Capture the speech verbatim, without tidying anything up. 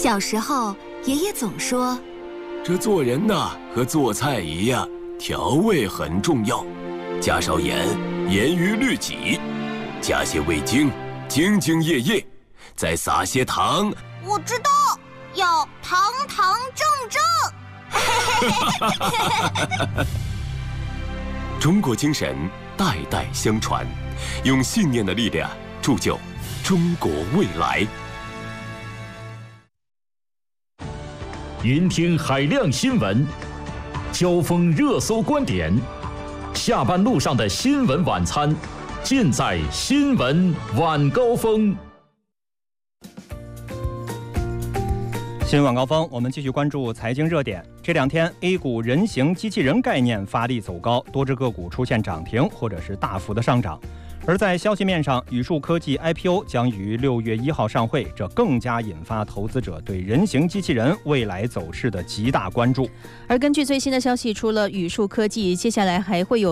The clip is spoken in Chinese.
小时候，爷爷总说， 这做人呐，和做菜一样，调味很重要，加少盐，严于律己；加些味精，兢兢业业；再撒些糖。 我知道，要堂堂正正。 中国精神代代相传，用信念的力量铸就中国未来。 云听海量新闻，交锋热搜观点，下班路上的新闻晚餐，尽在新闻晚高峰。 新闻晚高峰，我们继续关注财经热点。这两天 A 股人形机器人概念发力走高，多只个股出现涨停或者是大幅的上涨。而在消息面上，宇树科技 I P O 将于六月一号上会，这更加引发投资者对人形机器人未来走势的极大关注。 而根据最新的消息，除了宇树科技，接下来还会有